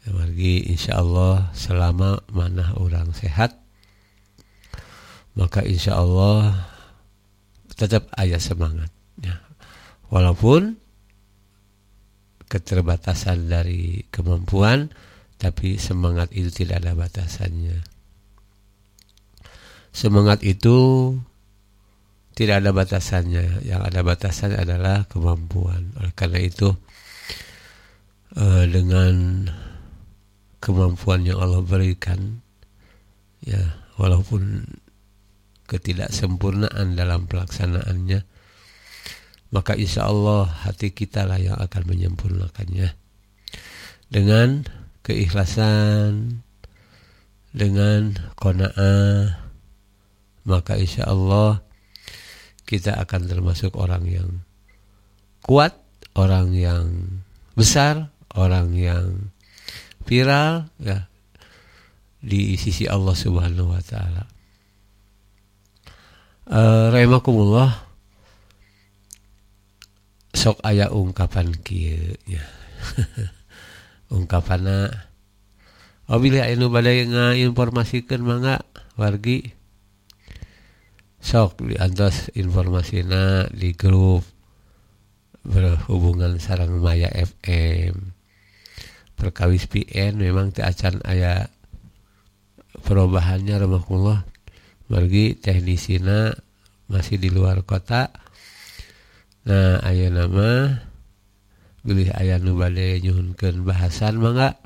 Margi insyaallah selama manah orang sehat, maka insyaallah tetap aya semangat ya. Walaupun keterbatasan dari kemampuan, tapi semangat itu tidak ada batasannya. Semangat itu tidak ada batasannya. Yang ada batasan adalah kemampuan. Oleh karena itu dengan kemampuan yang Allah berikan ya, walaupun ketidaksempurnaan dalam pelaksanaannya, maka insya Allah hati kita lah yang akan menyempurnakannya dengan keikhlasan, dengan qanaah, maka insya Allah kita akan termasuk orang yang kuat, orang yang besar, orang yang viral ya di sisi Allah Subhanahu wa taala. Rahimakumullah, sok aya ungkapan kieu nya. Ungkapana apabila anu bade ngainformasikeun mangga wargi sok diantos informasina di grup berhubungan sareng Maya FM. Perkawis PN memang teu acan aya perubahannya rahimakumullah. Margi teknisina masih di luar kota. Nah, aya nama bilih aya nu bade nyuhunkeun bahasan mangga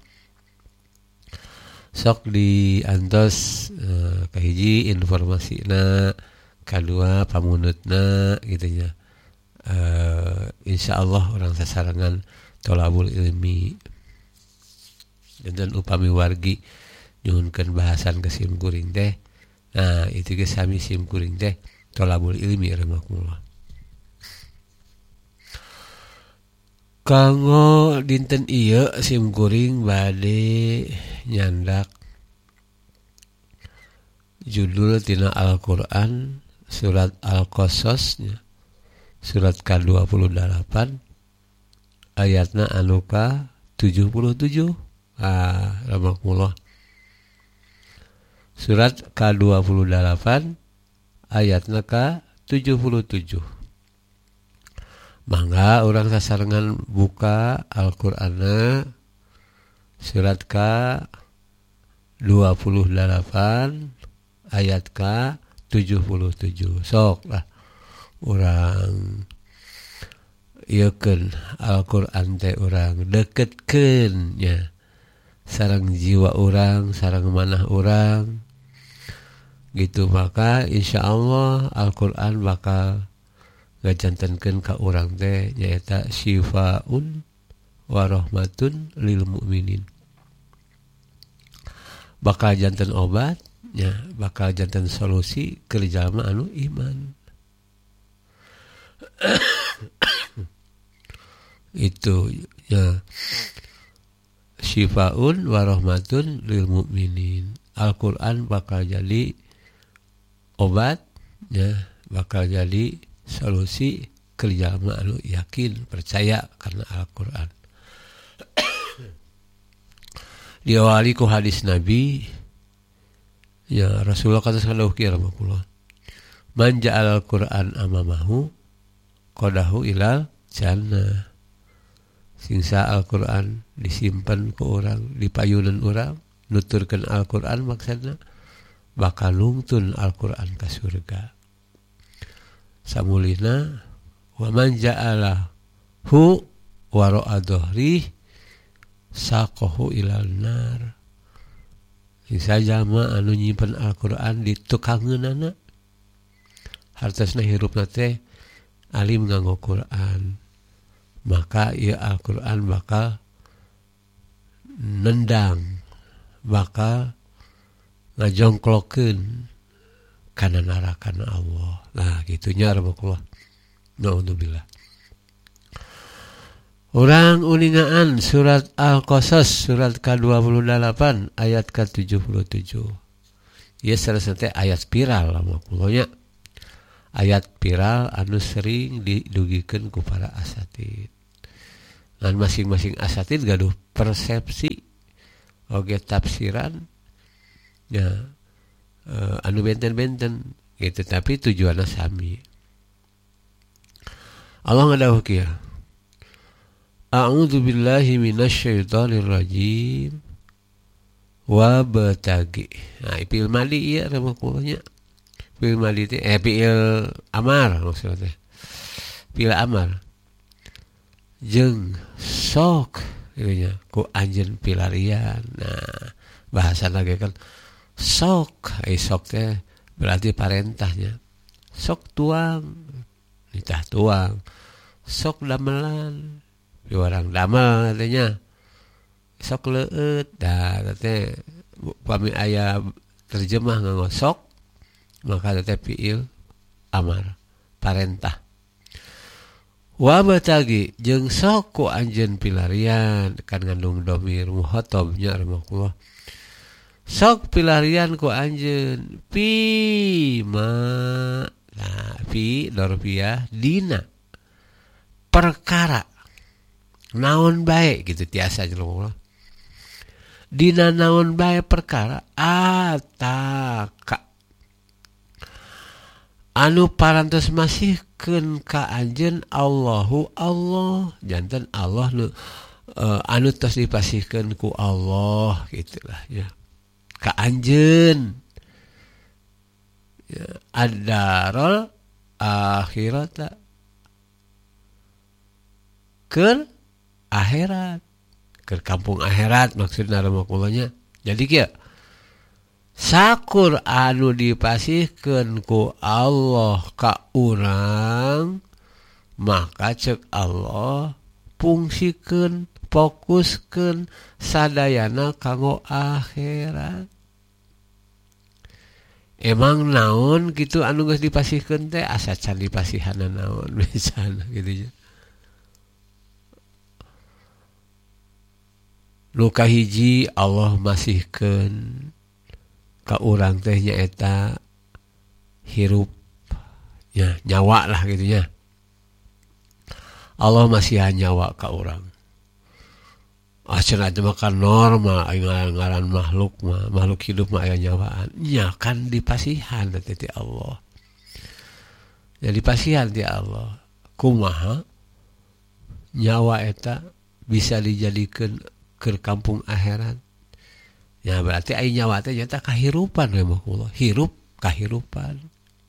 sok diantos kahiji informasina, kadua pamunutna gitu nya. Insyaallah orang sasarangan tholabul ilmi. Dan upami wargi nyuhunkeun bahasan ke sim kuring teh, nah itu ge sami sim kuring teh tholabul ilmi rahimakumullah. Kanggo dinten ieu sim kuring bade nyandak judul tina Al-Qur'an surat Al-Qasas surat ke-28 ayatna anu ka 77. Rahimakumullah. Surat ke-28 ayatna ka 77. Mangga orang sasarengan buka Al-Qur'anna surat ke-28 ayat ke-77. Sok lah urang ieukeun Al-Qur'an teh urang deketkeun nya sareng jiwa urang, sareng manah urang gitu. Maka insyaallah Al-Qur'an bakal ngajantenkeun ka urang teh nyaeta syifaun wa rahmatun lil mukminin. Bakal janten obat nya, bakal janten solusi keur jalma anu iman. Itu ya, syifaun wa rahmatun lil mukminin. Al-Qur'an bakal jadi obat ya, bakal jadi solusi kerja anu yakin percaya karena Al-Qur'an. Diawali ku hadis Nabi ya, Rasulullah kata sallallahu alaihi wasallam, man ja'al Al-Qur'an amamahu qadahu ilal jannah. Singsa Al-Qur'an disimpan ku urang, di payunan urang, nuturkeun Al-Qur'an maksudna bakal nungtun Al-Qur'an ka surga. Samulina wa man ja'alahu wara'a dhahri saqahu ilal nar. Singsa jalma anu nyimpen Al-Qur'an di tukangeunana, hartosna hirupna teh alim nganggo Qur'an, maka ieu Al-Qur'an bakal nendang, bakal ngajongklokeun kana neraka Allah. Nah, gitunya rahimakumullah. Naudzubillah. Urang uningaan surat Al-Qasas surat ke-28 ayat ke-77. Ieu salah teh ayat viral rahimakumullah. Ayat viral anu sering didugikeun ku para asatid. Dan masing-masing asatid gaduh persepsi oge tafsiran ya anu benten-benten gitu, tapi tujuanna sami. Allah ngadawuh kieu, a'udzu billahi minasyaitonir rajim wa batagi. Nah, fi'il madi ieu ramakulanya. Fi'il madi teh fi'il amar maksudna teh. Fi'il amar. Jeung sok ieunya ku anjeun pilarian. Nah, bahasa lagi kan sok, sok teh berarti parentahnya. Sok tuang, nitah tuang. Sok damelan, orang damel katanya. Sok leueut, dah teh pami aya terjemah nganggo sok, maka teh fi'il amar, parentah. Wa batagi jeung sok ku anjeun pilarian, kan ngandung dhamir muhatab nya rahmatullah. Sok pilarian ku anjeun pi ma. Nah, fi dorfiyah dina perkara naon bae gitu tiasa jelema. Dina naon bae perkara ataka anu parantos masihkeun ka anjeun Allahu Allah, janten Allah nu anu tos dipasihkeun ku Allah gitulah ya. Ka anjeun ya, ad-darul akhirata keur akhirat, keur kampung akhirat maksudna ramakulanya. Jadi kieu sakur anu dipasihkeun ku Allah ka urang, maka ceuk Allah fungsikeun, fokuskeun sadayana kanggo akhirat. Emang naon gitu anu geus dipasihkeun teh asa can dipasihana naon misalna gitu ya. Nu kahiji Allah masihkeun ka urang teh nyaeta hirup ya, nyawa lah gitu ya. Allah masihan nyawa ka urang. Cenah teh mah kan normal ngaran makhluk mah, makhluk hidup mah aya nyawaan. Nya kan dipasihan teh ti Allah. Ya dipasihan ti Allah. Kumaha nyawa eta bisa dijadikeun ke kampung akhirat. Ya berarti ai nyawa teh nyata kahirupan rahmatullah. Hirup kahirupan.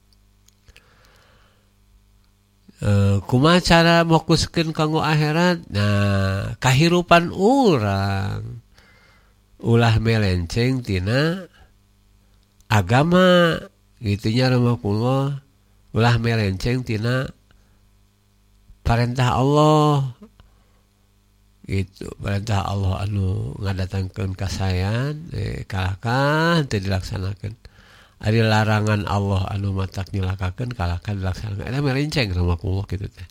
Kumaha cara fokuskeun kanggo akhirat? Nah, kahirupan urang ulah melenceng tina agama gitunya rahmatullah. Ulah melenceng tina parentah Allah. Gitu, perintah Allah anu ngadatangkeun kasayan kalahkan teu dilaksanakeun. Ari larangan Allah anu matak nyelakakeun kalahkan dilaksanakeun. Eta melenceng rahmatullah kitu teh.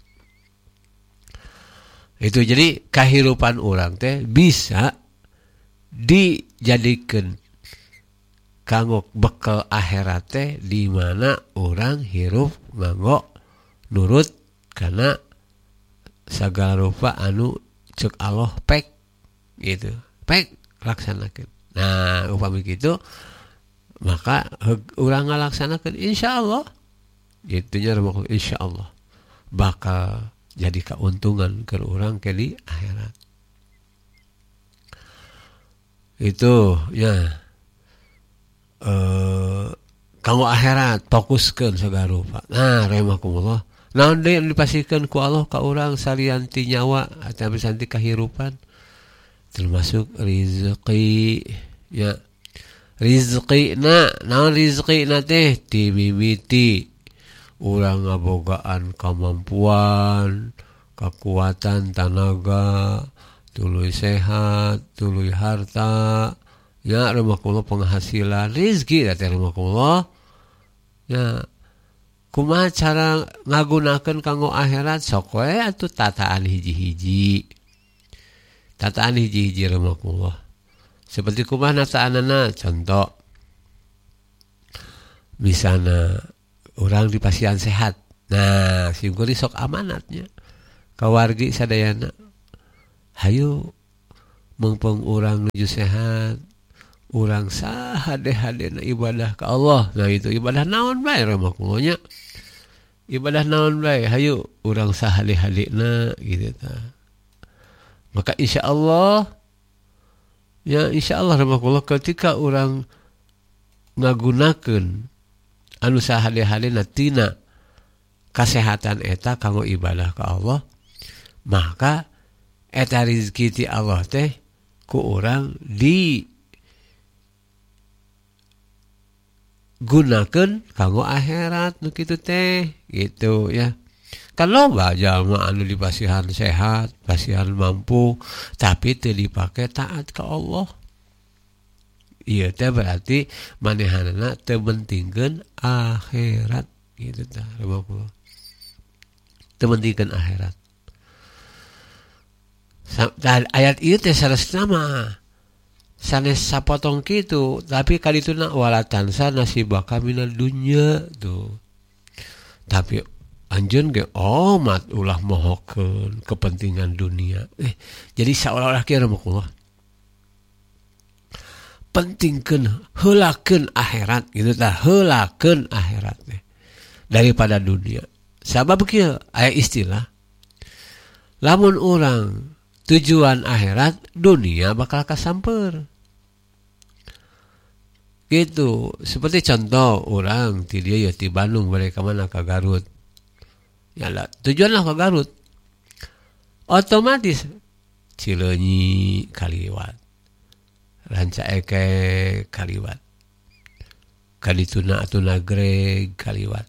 Itu jadi kahirupan urang teh bisa dijadikeun kanggo bekal akhirat teh di mana urang hirup nganggo nurut kana sagala rupa anu cek Allah pek gitu, pek laksanakeun. Nah upami kitu maka urang ngalaksanakeun insyaallah gitunya insyaallah bakal jadi keuntungan ke urang ke di akhirat. Itu ya kanggo akhirat fokuskeun sagala rupa. Nah rahimakumullah. Naon deui dipasihkeun ku Allah ka urang salianti nyawa atawa santi kahirupan termasuk rezeki ya. Rizqina, naon rizqina teh dimimiti urang ngabogaan kemampuan, kekuatan tenaga, tuluy sehat, tuluy harta, ya rahmatullah penghasilan rezeki teh rahmatullah. Ya kumaha cara ngagunakeun kanggo akhirat sok we atuh tataan hiji-hiji. Tataan hiji-hiji rahmatullah. Seperti kumaha nataanana contoh. Misalna urang di pasien sehat. Nah, simkuring sok amanatnya. Ka wargi sadayana. Hayu mumpung urang nuju sehat, urang sahade-hadena ibadah ke Allah. Nah itu ibadah naon bae ramakulanya. Ibadah naon bae, hayu urang sahade-hadena gitu tah. Maka insyaallah ramakullah ketika urang ngagunakeun anu sahade-hadena tina kasehatan eta kanggo ibadah ke Allah, maka eta rezeki ti Allah teh ku urang digunakeun kanggo akhirat nu kitu teh gitu ya. Kan loba jalma anu dipasihan sehat, pasihan mampu, tapi teu dipake taat ka Allah. Ieu teh berarti manehanana teu mentingkeun akhirat gitu tah. Teu mentingkeun akhirat. Ayat ieu teh saresna mah sanes sapotong kitu, tapi kadituna walatansa nasibaka minad dunya tuh. Tapi anjeun ge omat ulah mohokeun kepentingan dunia. Jadi seolah-olah kieu rahmatullah. Pentingkeun heulakeun akhirat gitu tah, heulakeun akhirat teh daripada dunia. Sabab kieu aya istilah lamun urang tujuan akhirat, dunia bakal kasamper. Gitu. Seperti contoh orang ti dia ya ti Bandung balik ke mana ke Garut. Ya lah, tujuan lah ke Garut. Otomatis Cileunyi kaliwat. Ranca Eke kaliwat. Kadituna atuh Nagreg kaliwat.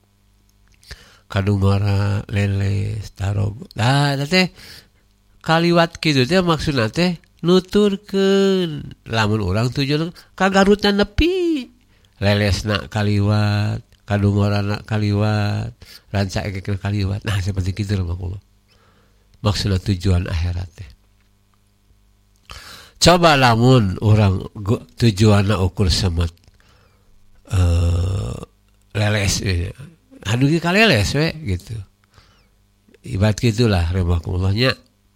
Kadungora Leles Tarogo. Nah, teh kaliwat kitu teh maksudna teh nuturkeun lamun urang tujuan ka Garutna nepi lelesna kaliwat, kadungorana kaliwat, ranca Eke kaliwat. Nah seperti kitu rahmatullah. Maksudna tujuan akhirat teh. Coba lamun urang tujuanna ukur semet leles aduh ge kaleles we gitu. Ibarat gitulah rahmatullah.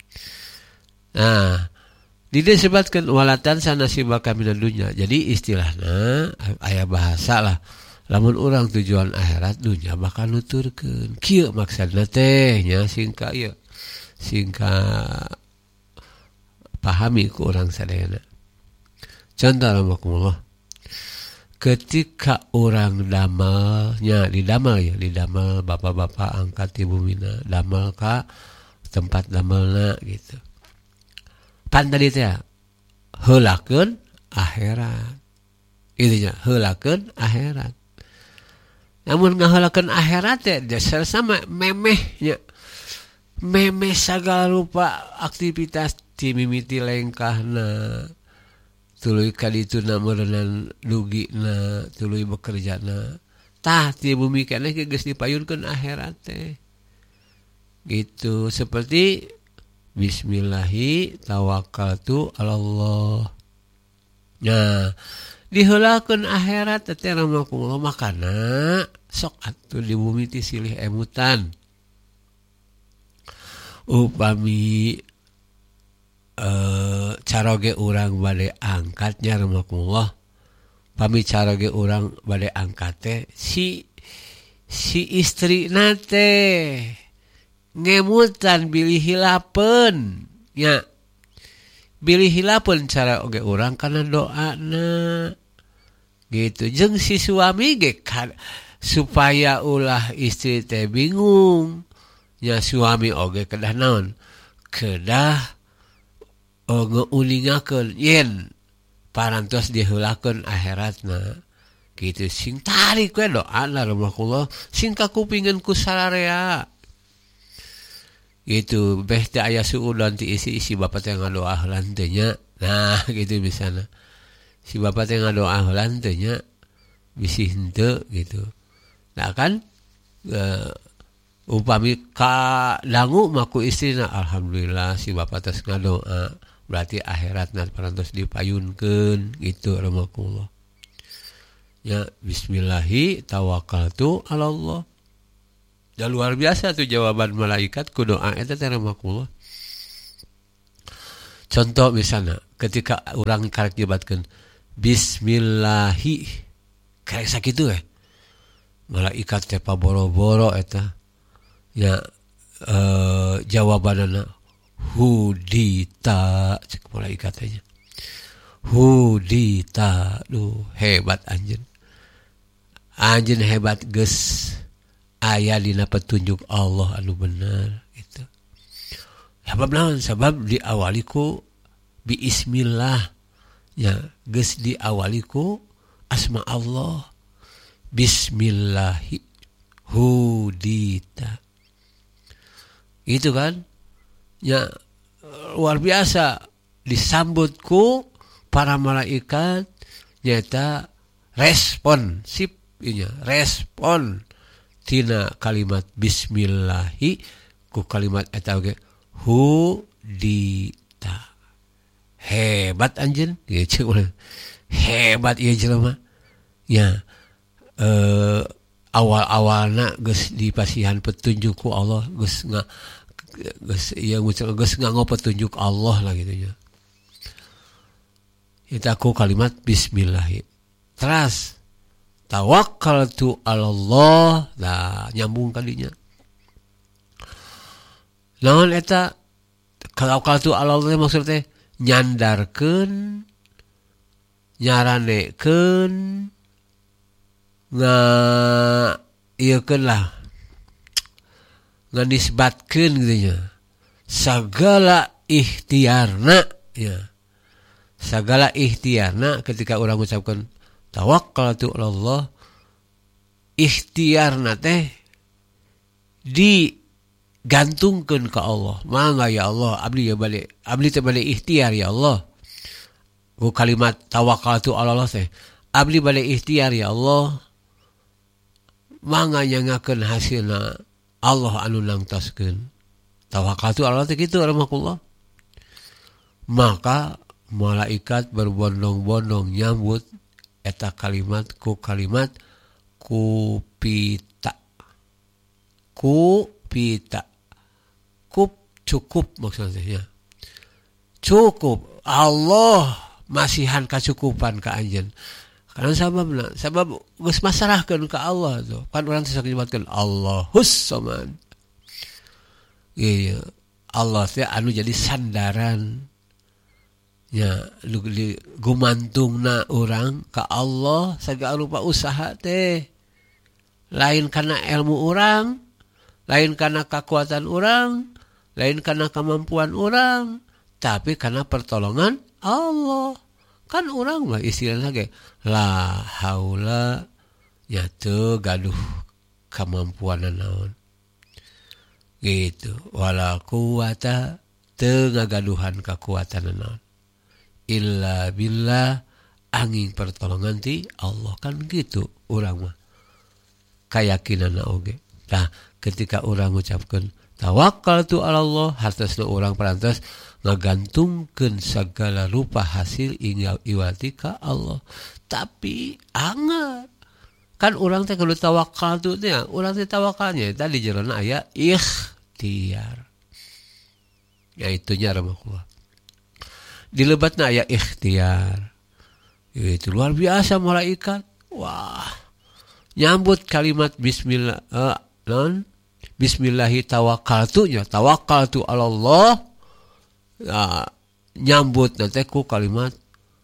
Nah, disebutkan walatan sanasibaka minad dunya. Jadi istilahna aya bahasa lah. Lamun urang tujuan akhirat dunya bakal nuturkeun. Kieu maksudna teh nya singka ieu. Singka pahami ku urang sadayana. Contoh rahmatullah. Ketika orang damelnya didamel bapak-bapak angkat ibu mina damel ka tempat damelna gitu. Pan tadi teh heulakeun akhirat. Intinya heulakeun akhirat. Namun ngaheulakeun akhirat teh sama memehnya. Memeh sagala rupa aktivitas ti mimiti lengkahna. Tuluy kadituna meureunnan dugina, tuluy bekerjana. Tah ti bumi keneh geus dipayunkeun akhirat teh. Gitu seperti bismillahi tawakkaltu 'alallah. Nah, diheulakeun akhirat teh rahmatullah makana sok atuh di bumi ti silih emutan. Upami caroge urang bade angkatnya rahmatullah. Pami caroge urang bade angkat teh si istri nate ngemutan bilih hilapeun nya bilih hilapeun cara oge urang kana doana gitu jeung si suami ge supaya ulah istri teh bingung nya suami oge kedah naon kedah ngeuningakeun yen parantos diheulakeun akhiratna gitu sing tarik we doana rahmatullah sing kakupingeun ku sararea. Gitu beh teh aya suudan ti isi bapak teh ngadoa heulan teh nya. Nah gitu misalna si bapak teh ngadoa heulan teh nya bisi henteu gitu. Nah kan upami ka dangu mah ku istrina alhamdulillah si bapak teh ngadoa berarti akhiratna parantos dipayunkeun gitu rahmatullah. Ya bismillahi tawakkaltu 'alallah. Ya luar biasa tuh jawaban malaikat ku doa eta teh rahmatullah. Contoh misalnya ketika orang karek nyebatkeun bismillahi karek sakitu malaikat teh paboro-boro eta nya jawabanana hudita cek malaikat teh hudita hebat anjeun hebat geus aya dina petunjuk Allah anu bener gitu. Sabab naon? Sabab diawaliku biismillah ya geus diawaliku asma Allah bismillahi hudita itu kan ya luar biasa disambutku para malaikat nyata responsif respon tina kalimat bismillahi ku kalimat eta oge hudita hebat anjeun gitu hebat ieu jelema ya awal-awalna geus dipasihan petunjuk ku Allah geus nganggo petunjuk Allah lah gitu ya eta ku kalimat bismillahi teras tawakkaltu 'alallah nah nyambung kadinya naon eta tawakkaltu 'alallah maksudnya nyandarkeun nyaranekeun ieukeun lah nganisbatkeun gitu nya segala ikhtiarna ya segala ikhtiarna ketika orang ucapkan tawakkaltu 'alallah ikhtiarna teh digantungkeun ka Allah mangga ya Allah abdi teh bade ikhtiar ya Allah ku kalimat tawakkaltu 'alallah teh abdi bade ikhtiar ya Allah mangga nyangakeun hasilna Allah anu nangtoskeun tawakkaltu 'alallah teh kitu rahmatullah maka malaikat berbondong-bondong nyambut eta kalimat kupita cukup maksudnya cukup Allah masihan kacukupan ka anjeun karena sabab geus masarahkeun ka Allah tuh kan urang teh sok nyebutkeun Allahus Samad iya Allah teh anu jadi sandaran ya gumantungna orang ka Allah sagala rupa usaha teh lain karena ilmu orang lain karena kekuatan orang lain karena kemampuan orang tapi karena pertolongan Allah kan orang mah istilahna ge la haula nya teu gaduh kemampuan naon gitu wala quwata teu ngagaduhan kekuatan naon illa billah angin pertolongan ti Allah kan gitu orang mah kayakinanna oge nah ketika orang ucapkeun tawakkaltu 'alallah hartosna orang parantos ngagantungkeun segala rupa hasil iwati ka Allah tapi anggar kan orang teh kudu tawakal tuh nya orang teh tawakalnya tadi jerona aya ikhtiar ya itunya rahmatullah dilebatna aya ikhtiar itu luar biasa malaikat wah nyambut kalimat bismillah bismillahi tawakkaltu 'alallah nyambut nanti ku kalimat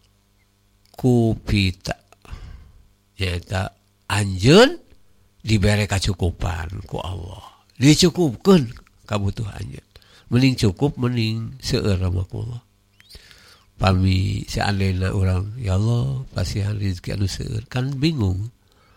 kupita yaitu anjeun dibere kacukupan ku Allah dicukupkeun kabutuhan anjeun mending cukup mending seueur rahmatullah pami seandainya orang ya Allah pasihan rezeki anu seueur kan bingung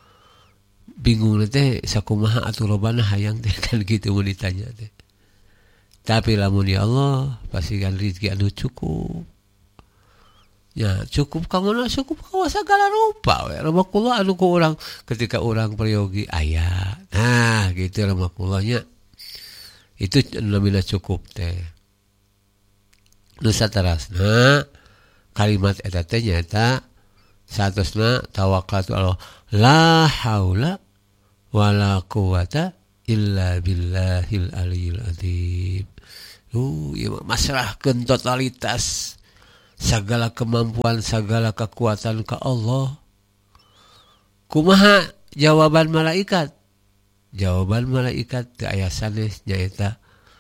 teh sakumaha atuh lobana hayang teh kan gitu mun ditanya teh tapi lamun ya Allah pasihan rezeki anu cukup ya cukup kangana cukup ka segala rupa we rahmatullah anu ku urang ketika urang prayogi aya nah gitu rahmatullahnya itu namina cukup teh nu saterasna kalimat eta teh nyaeta satosna tawakkaltu Allah la haula wala quwata illa billahil aliyil azim Ieu masrahkeun totalitas segala kemampuan, segala kekuatan ke Allah. Kumaha jawaban malaikat? Jawaban malaikat teu aya sanes nyaeta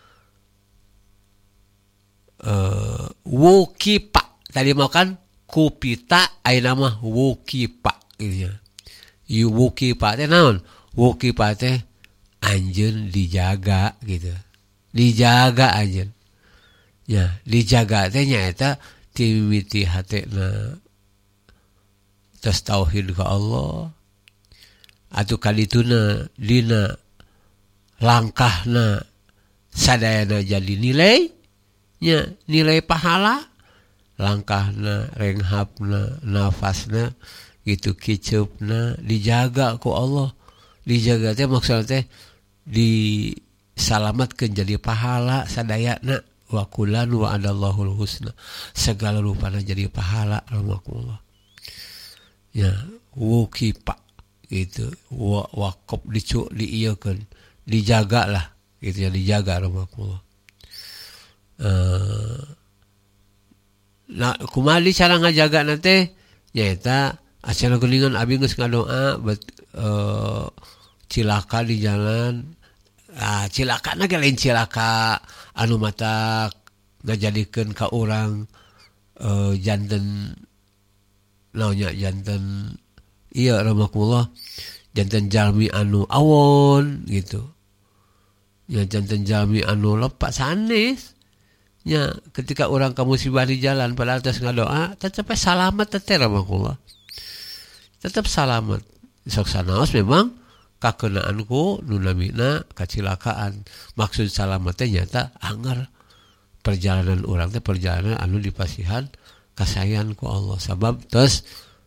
wukipa. Tadi mau kan kupita aya nama wukipa gitu ya. Yu wukipa teh naon? Wukipa teh anjeun dijaga gitu. Dijaga anjeun. Ya, dijaga teh nyaeta timiti hatena tos tauhid ka Allah. Atuh kadituna dina langkahna sadayana jadi nilai nya, nilai pahala, langkahna, renghapna, nafasna gitu, kicupna dijaga ku Allah. Dijaga teh maksudna teh disalamatkeun jadi pahala sadayana. Wa kulan wa adallahul husna, segala rupana jadi pahala rahmatullah. Ya, wukipa gitu, wakop diieukeun, dijaga lah gitu ya, dijaga rahmatullah. Nah, kumaha cara ngajaga nanti nyaeta asana geuningan abi geus ngadoa cilaka di jalan. Cilaka na lain cilaka anu mata ngajadikeun ka urang janten naonnya, janten iya rahmatullah, janten jalmi anu awon gitu. Ya janten jalmi anu lepas sanes. Ya, ketika orang kamu musibah di jalan padahal atas ngadoa tetap selamat teteh rahmatullah. Tetap selamat. Sok sanaos memang kakenaanku nunamina kacilakaan. Maksud selamatnya nyata anggar perjalanan orang teh perjalanan anu dipasihan kasayan ku Allah. Sabab tos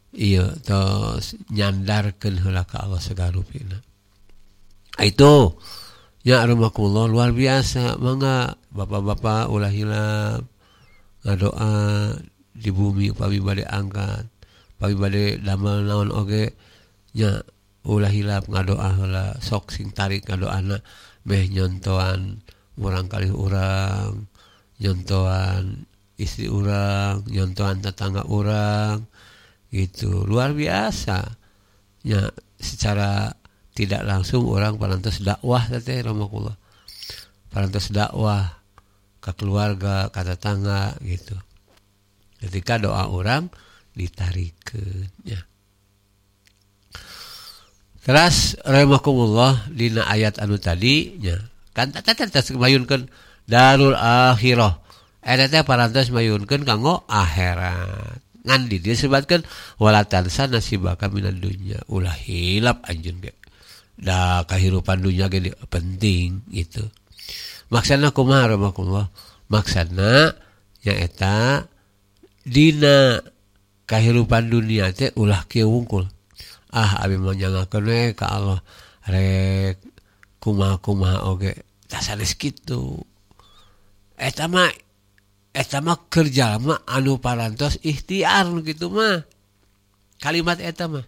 nyandarkeun heula ka Allah sagarupina. Itu ya rahmatullah luar biasa. Mangga bapak-bapak ulah hilap ngadoa di bumi upami bade angkat, upami bade damel naon oge nya ulah hilap ngadoa heula, sok sing tarik ngadoana meh nyontoan urang kalih urang, nyontoan istri urang, nyontoan tetangga urang gitu. Luar biasa ya, secara tidak langsung orang parantos dakwah teh rahmatullah, parantos dakwah ke keluarga, ke tetangga gitu. Ketika doa orang ditarikeun ya. Teras rahimakumullah dina ayat anu tadi nya kan tas mayunkeun darul akhirah. Eta teh parantos mayunkeun kanggo akhirat. Ngan di dieu disebutkeun wala tansa nasibaka minad dunya. Ulah hilap anjeun ge. Da kahirupan dunia ge penting gitu. Maksudna kumaha rahmatullah? Maksudna nyaeta dina kahirupan dunia teh ulah kieu wungkul. Abi mah nyangakeun we ka Allah rek kumaha oge tah sanes kitu. Eta mah kerja mah anu parantos ikhtiar gitu mah. Kalimat eta mah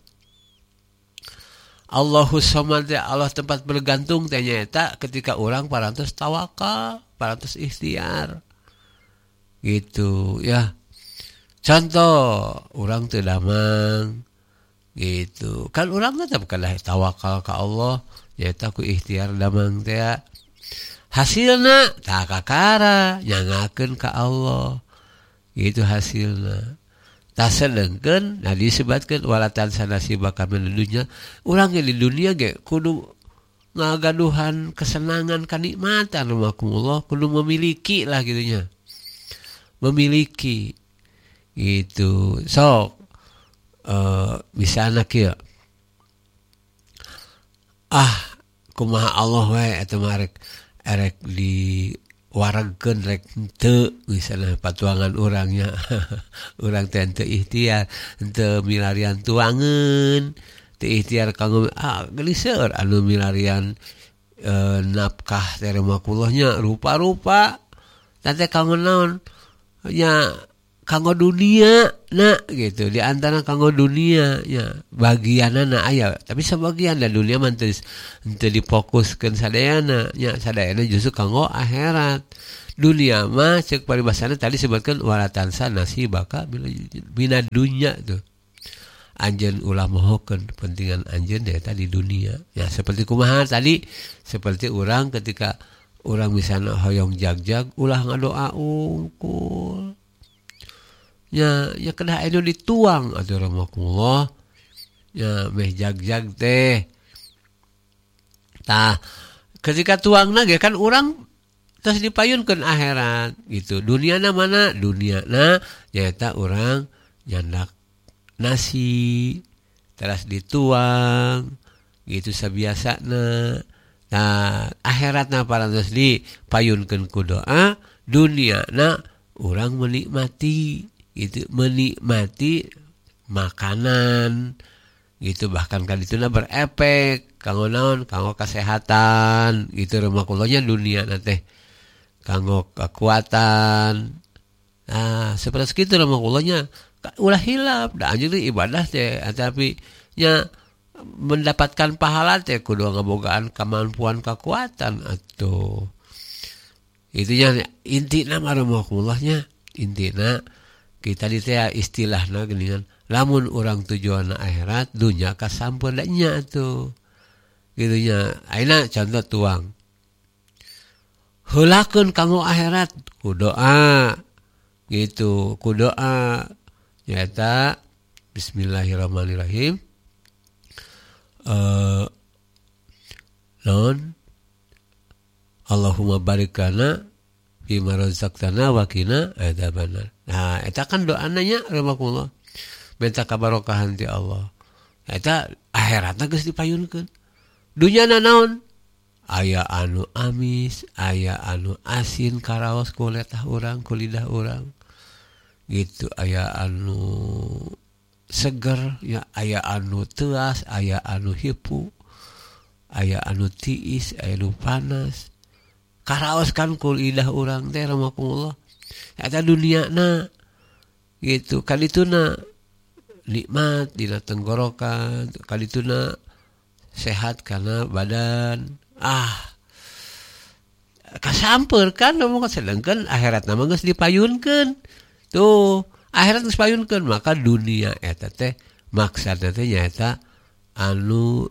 Allahus Samad, Allah tempat bergantung teh nyaeta ketika orang parantos tawakal, parantos ikhtiar. Gitu ya. Contoh orang teu damang gitu. Kan urang tetap kalah tawakal ka Allah, nyaeta ku ikhtiar damang teh. Hasilna tah kakara nyangakeun ka Allah. Gitu hasilna. Tak sedengkeun nah disebutkeun walatan sanasi bakal menudunya urang di dunia ge kudu ngagaduhan kesenangan kanikmatan rahmatullah, kudu memiliki lah gitunya. Memiliki gitu. Sok misalna kieu. Kumaha Allah we eta mah erek di waragkeun rek henteu misalnya patuangan urangnya urang teh henteu ikhtiar, henteu milarian tuangeun, teu ikhtiar kanggo geliseur anu milarian nafkah teh rahmatullah rupa-rupa teh kanggo naon nya kanggo dunia na gitu, di antara kanggo dunia nya bagianna aya tapi sebagian da dunia mah teu difokuskeun sadayana nya, sadayana justru kanggo akhirat. dunia mah cek paribasana tadi sebutkan walatansa nasibaka bina dunya tuh. Anjeun ulah mohokeun pentingan anjeun eta di dunia. Ya seperti kumaha tadi, seperti orang ketika orang misalnya hoyong jag-jag ulah ngadoa ungkul. Ya kedah anu dituang atuh rahmatullah. Ya meh jag-jag teh. Tah ketika tuangna ge kan urang terus dipayunkeun akhirat gitu. Duniana mana? Duniana nyaeta urang nyandak nasi terus dituang gitu sabiasana. Nah akhiratna parantos dipayunkeun ku doa, duniana urang menikmati gitu, menikmati makanan gitu, bahkan kan dituna berefek kanggo naon, kanggo kesehatan gitu remakullahnya dunia teh kanggo kekuatan. Nah seperti segitu remakullahnya ulah hilap da anjeun ibadah teh tapi nya mendapatkan pahala teh kudu ngabogaan kemampuan kekuatan atuh. Itu nya intina mah remakullahnya, intina kita di teh istilahna geuningan lamun urang tujuan akhirat dunya kasampun da nya atuh. Kitu nya. Ayeuna contoh tuang. Heulakeun kanggo akhirat ku doa. Gitu, ku doa. Nyata bismillahirrahmanirrahim. Allahumma barik lana fima razaqtana wa qina adzabannar. Nah, eta kan doana nya rahmatullah. Minta kabarokahan ti Allah. Eta akhiratna geus dipayunkeun. Dunyana naon? Aya anu amis, aya anu asin karaos ku letah urang, ku lidah urang. Gitu, aya anu seger, ya aya anu teuas, aya anu hipu, aya anu tiis, aya anu panas. Karaos kan ku lidah urang teh rahmatullah. Eta duniana gitu, kadituna nikmat dina tenggorokan, kadituna sehat karena badan. Kasampeur kan ngomong sedengkeun akhirat nama geus dipayunkeun. Tuh, akhirat geus payunkeun, maka dunia eta teh maksudna teh nyaeta anu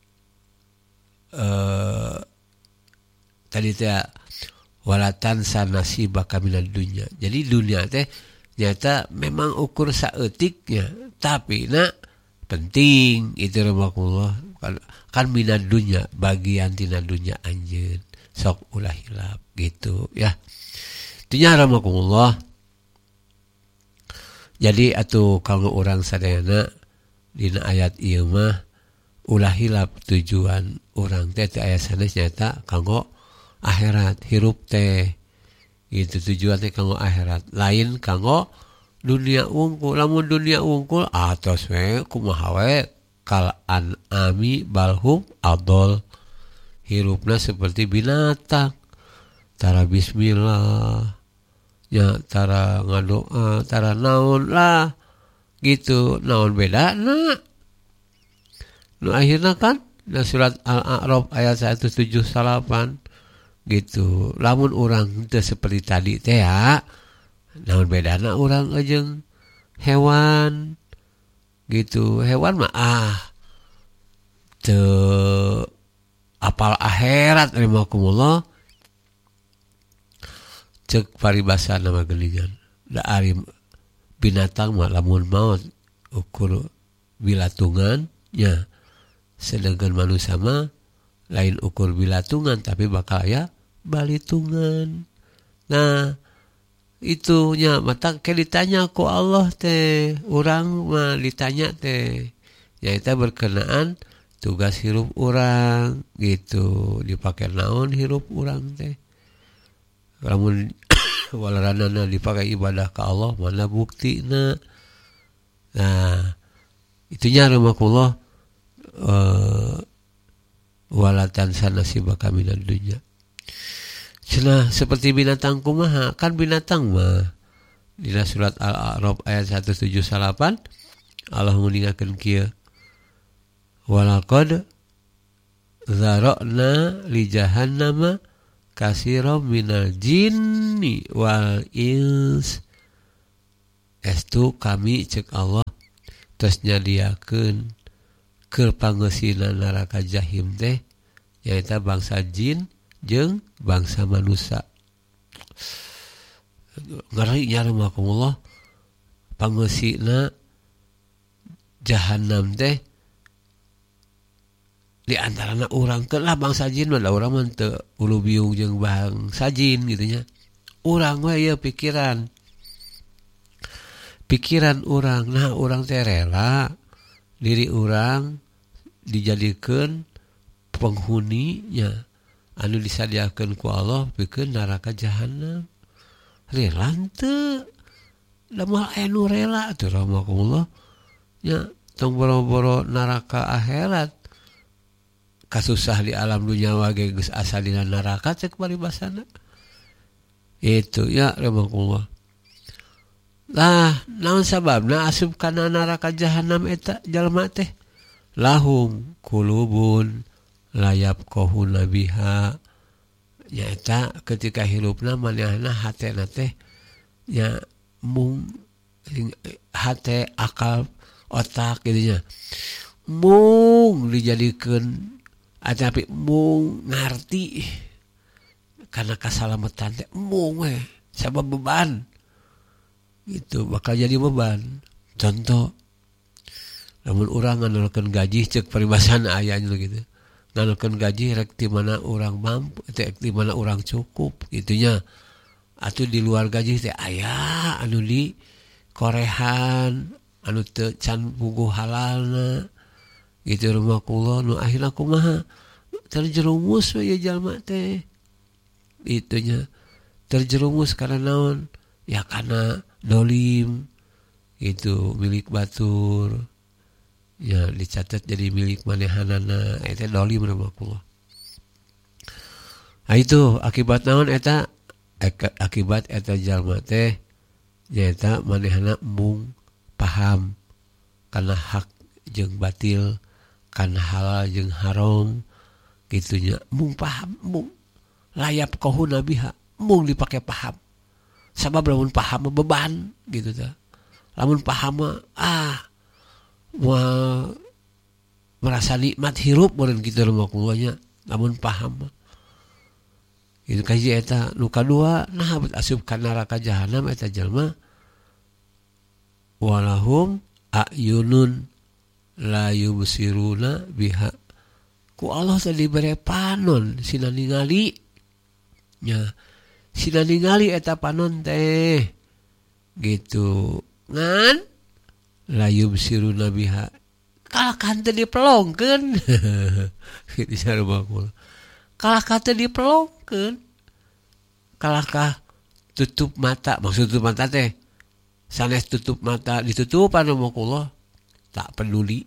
tadi teh walatan sanasibaka minad dunya. Jadi dunia teh nyata memang ukur saeutiknya, tapi penting itu rahmatullah kan minad dunya bagian tina dunya anjeun sok ulah hilap gitu ya. Itunya rahmatullah. Jadi atuh kanggo urang sadayana dina ayat ieu mah ulah hilap tujuan urang teh aya sanes nyata kanggo akhirat hirup teh gitu, tujuan teh kanggo akhirat lain kanggo dunia unggul. Lamun dunia unggul atos we kumaha we kal an'ami balhum adol, hirupna seperti binatang, tara bismillah ya, tara ngadoa, tara naon lah gitu. Naon bedana nu akhirna kan na surat Al-A'raf ayat 178 gitu. Lamun urang teu seperti tadi teh ya, naon bedana urang jeung hewan gitu. Hewan mah teu apal akhirat rahimakumullah. Cek paribasana mah geuningan da ari binatang mah lamun maot ukur bilatungan nya, sedangkan manusia mah lain ukur bilatungan tapi bakal aya balitungan. Nah itunya mata ke ditanya ku Allah teh, urang mah ditanya teh nyaeta berkenaan tugas hirup urang gitu, dipakai naon hirup urang teh. Lamun walaranana dipakai ibadah ka Allah mana buktina. Nah itunya rahmatullah walatan sanasibaka minad dunya. Cenah seperti binatang kumaha? Kan binatang mah dina surat Al-A'raf ayat 178 Allah meninggalkan kieu. Walaqad zara'na li jahannama katsiran minal jinni wal ins. Estu kami cek Allah tos nyadiakeun keur pangeusina neraka jahim teh nyaeta bangsa jin jeung bangsa manusia. Ngeri nya rahimakumullah, pangeusina jahanam teh di antarana urang ke lah bangsa jin mah urang mah teu ulu biung jeung bangsa jin gitu nya. Urang we ieu pikiran urang, nah urang teh rela diri urang dijadikeun penghuninya anu disadiakeun ku Allah pikeun neraka jahanam. Rela teu? Da moal aya nu rela atuh rahimakumullah. Nya tong boro-boro neraka akhirat. Kasusah di alam dunya wage geus asa dina neraka cek paribasana. Itu ya rahimakumullah. Lah naon sababna asup kana neraka jahanam eta jalma teh? Lahum kulubun layap kohuna biha. Nyaeta ketika hirupna manehna hatena teh nya mung hate akal otak gitu nya mung dijadikeun tapi mung ngarti karena kasalamatan teh mung we sabab beban itu bakal jadi beban. Contoh lamun urang ngandelkeun gaji cek paribasana aya anu gitu. Ngandelkeun gaji rek ti mana urang mampu teh ti mana urang cukup gitunya. Atuh di luar gaji teh aya anu di korehan anu teu can puguh halalna gitu rumakullah nu akhirna kumaha terjerumus we jalma teh itunya terjerumus karena naon ya karena dolim itu milik batur ya dicatat jadi milik manehanana eta dolim rumakullah. Nah itu akibat naon eta akibat eta jalma teh nyaeta manehna mung paham kana hak jeung batil, kana halal jeung haram gitunya. Mung paham, mung layap kohuna biha, mung dipake paham. Sabab lamun paham beban gitu tah. Lamun paham merasa nikmat hirup meureun kitu mah kulunya lamun paham. Itu kaji eta nu kadua nah asup ka neraka jahanam eta jalma walahum ayunun la yubsiruna biha. Ku Allah teh dibere panon sina ningali nya sina ningali eta panon teh gitu ngan la yubsiruna biha kalah kan teh dipelongkeun kitu sareng kalah kata dipelongkeun kalahkah tutup mata maksud tutup mata teh sanes tutup mata ditutupan amakullah tak peduli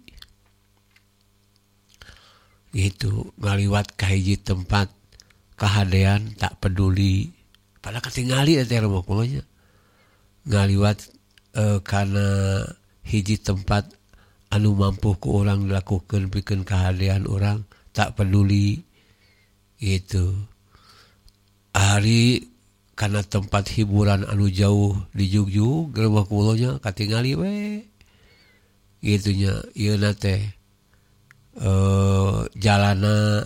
gitu ngaliwat ka hiji tempat kahadean tak peduli pada katingali eta amakullahnya ngaliwat kana hiji tempat anu mampu ku urang dilakukeun pikeun kahadean urang tak peduli gitu. Hari karena tempat hiburan anu jauh di jugjug gerema kulonya katingali we gitunya ieu teh jalana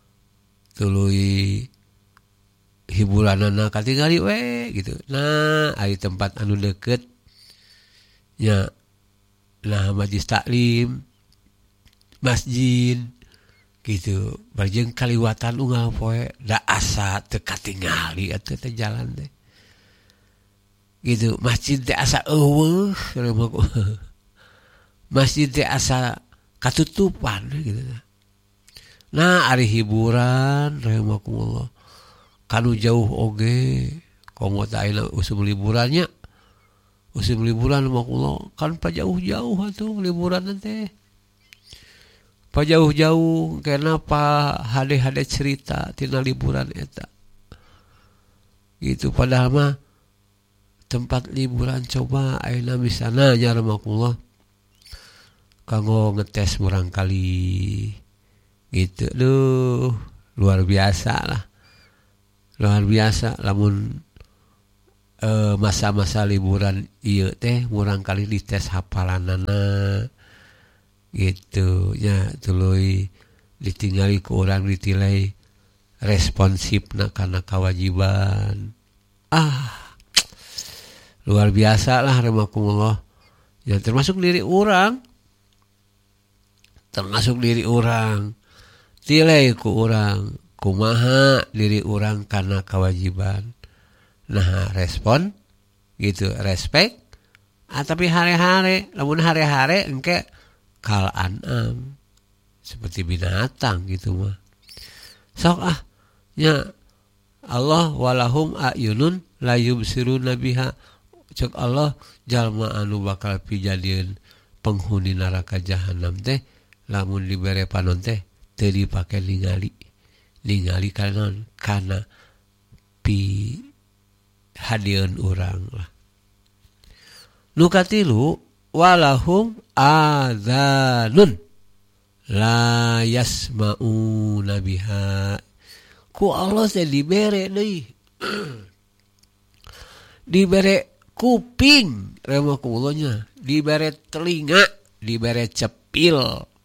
tuluy hiburanana katingali we gitu. Nah ari tempat anu deukeut nya nah majlis taklim masjid gitu barjeng kaliwatan unggal poe da asa teu katingali atuh teh jalan teh gitu. Masjid teh asa eueuh masjid teh asa katutupan gitu. Nah ari hiburan rahimakumullah kanu jauh oge komo teh ayeuna usum liburannya usum liburan rahimakumullah kan pajauh-jauh atuh liburan teh jauh-jauh kenapa hade-hade cerita tina liburan eta gitu. Padahal mah tempat liburan coba ayeuna misalna nya rahimakumullah kanggo ngetes murang kali gitu. Duh luar biasa lah luar biasa lamun masa-masa liburan ieu teh murang kali dites hafalanana gitu nya tuluy ditinggali ku urang ditilai responsifna karena kewajiban. Luar biasa lah rahimakumullah. Ya termasuk diri orang. Tilai ku orang kumaha diri orang karena kewajiban. Nah, respon gitu, respect. Tapi hari-hari, lamun hari-hari engke kal an'am. Seperti binatang gitu mah. Sok nya Allah walahum ayunun la yubsiruna biha. Cek Allah jalma anu bakal pijadieun penghuni neraka jahanam teh lamun dibere panon teh teu dipake ningali kana pi hadieun urang lah. Nu katilu walahum adzanun la yasma'una biha. Ku Allah teh dibere deui. Dibere kuping, remakullahnya, dibere telinga, dibere cepil.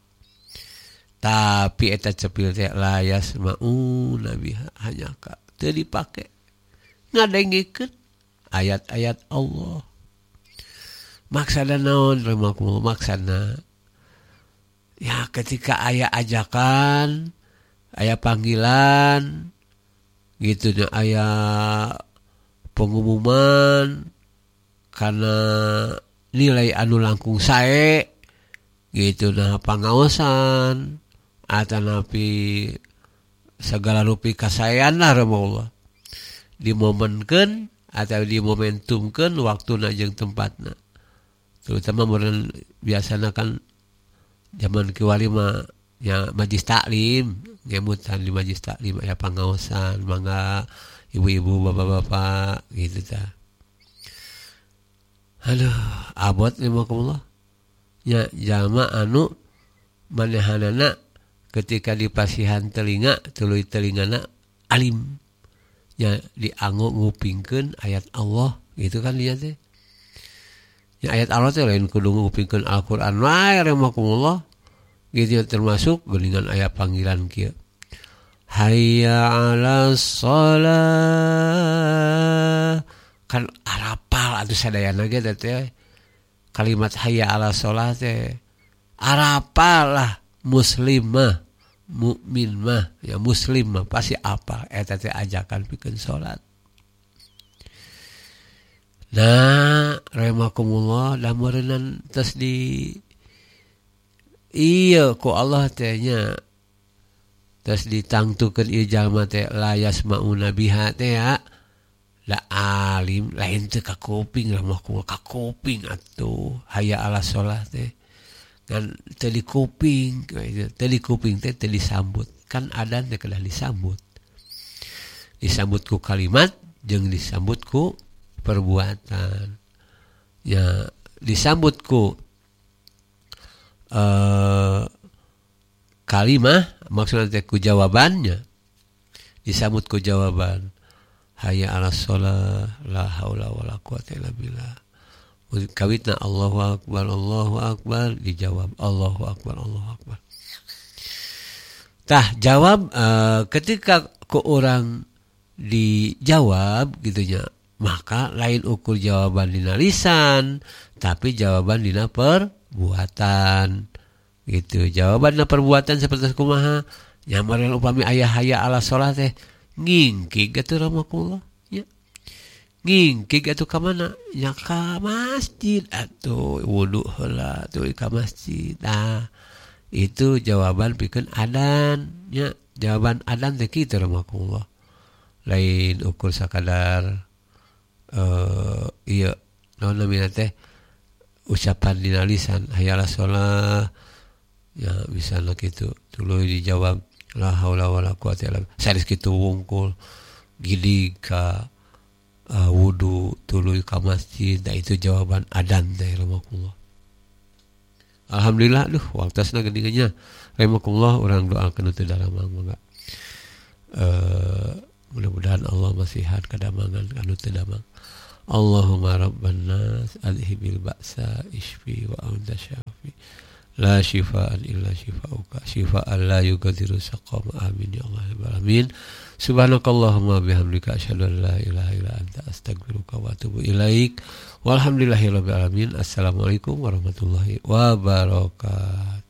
Tapi eta cepil teh la yasma'una biha, hanya ka teu dipake. Ngadengikeun ayat-ayat Allah. Maksana naon remakullah? Maksana ya ketika aya ajakan, aya panggilan gitu nya, aya pengumuman karena nilai anu langkung sae gitu nah pangaosan atanapi segala rupi kasayan lah Allah dimomenkeun atau dimomentumkeun waktuna jeung tempatna. Terutama modern biasana kan zaman kiwali mah ya majlis taklim, ngemutan di majlis taklim aya pangaosan, mangga ibu-ibu, bapak-bapak gitu ta. Aduh, abot limakumullah. Ya jalma anu manehanana ketika dipasihan telinga, tuluy telingana alim. Ya dianggo ngupingkeun ayat Allah, gitu kan dia teh. Ya ayat Allah teh lain kudu ngupingkeun Al-Qur'an wae rahimakumullah. Gitu termasuk geuningan aya panggilan kieu. Hayya 'alas shalah. Kan arapal atuh sadayana ge teh kalimat hayya 'alas shalah teh arapal lah muslim mah mukmin mah ya muslim mah pasti apal eta teh ajakan pikeun salat. Nah, rahimakumullah damureunna tos di iya ku Allah teh nya tos ditangtukeun ieu jalma teh la yasmauna biha teh ya la alim lain teu ka kuping rahimakumullah ka kuping atuh hayya ala shalah teh kan teu di kuping teu di kuping teh teu disambut kan adzan teh kedah disambut ku kalimat jeung disambut ku perbuatan ya disambut ku kalimah maksudnya ku jawabannya disambut ku jawaban hayya 'alas shalah la haula wala quwata illa billah kawitna Allahu akbar dijawab Allahu akbar tah jawab ketika ku orang dijawab gitunya maka lain ukur jawaban dina lisan tapi jawaban dina perbuatan gitu. Jawaban dina perbuatan seperti kumaha nyamareun upami aya hayya 'alas shalah teh ngingkig atuh rahmatullah ya ngingkig atuh ka mana nya ka masjid atuh wudu heula atuh ka masjid. Nah itu jawaban pikeun adzan nya jawaban adzan teh kitu rahmatullah lain ukur sakadar iya naon namina teh ucapan dina lisan hayya 'alas shalah ya misalna kitu tuluy dijawab la haula wala quwata illa billah sanes kitu wungkul gidi ka wudu tuluy ka masjid da itu jawaban adzan teh rahimakumullah. Alhamdulillah waktasna geuningannya rahimakumullah urang doakeun teu dalam mangga Mudah-mudahan Allah masihat kadamangan anu teu damang. Allahumma rabban nas adhibil ba'sa ishfi wa anta syafi la shifaan illa shifauka shifaan la yughadiru saqama amin ya Allah ya rabbal alamin. Subhanakallahumma bihamdika asyhadu an la ilaha illa anta astaghfiruka wa atubu ilaik. Walhamdulillahirabbil alamin. Assalamualaikum warahmatullahi wabarakatuh.